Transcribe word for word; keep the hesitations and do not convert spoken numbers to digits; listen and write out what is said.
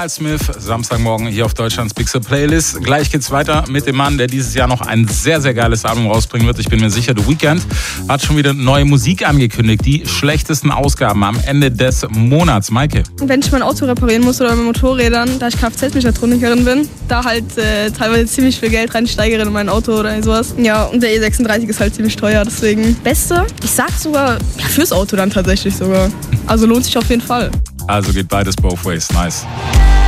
Miles Smith, Samstagmorgen hier auf Deutschlands Bigste Playlist. Gleich geht's weiter mit dem Mann, der dieses Jahr noch ein sehr, sehr geiles Album rausbringen wird. Ich bin mir sicher, The Weeknd hat schon wieder neue Musik angekündigt. Die schlechtesten Ausgaben am Ende des Monats. Maike. Wenn ich mein Auto reparieren muss oder mit Motorrädern, da ich Kfz-Mechatronikerin bin, da halt äh, teilweise ziemlich viel Geld reinsteigere in mein Auto oder sowas. Ja, und der E sechsunddreißig ist halt ziemlich teuer, deswegen Beste. Ich sag sogar, ja, fürs Auto dann tatsächlich sogar. Also lohnt sich auf jeden Fall. Also geht beides both ways. Nice.